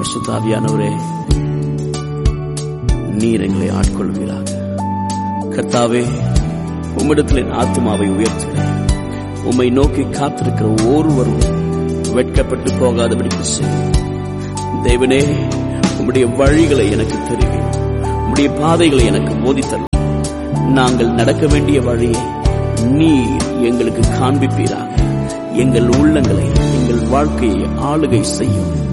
பரிசுத்த ஆவியானவரே, நீர் எங்களை ஆட்கொள்வீராக. கர்த்தாவே, உம்மிடத்தில் என் ஆத்துமாவை உயர்த்துகிறேன். உம்மை நோக்கி காத்திருக்கிற ஒருவரும் வெட்கப்பட்டு போகாதபடிக்கு செய்யும். தேவனே, உம்முடைய வழிகளை எனக்கு தெரியும், உம்முடைய பாதைகளை எனக்கு போதித்தரும். நாங்கள் நடக்க வேண்டிய வழியை நீர் எங்களுக்கு காண்பிப்பீராக. எங்கள் உள்ளங்களை, எங்கள் வாழ்க்கையை ஆளுகை செய்யும்.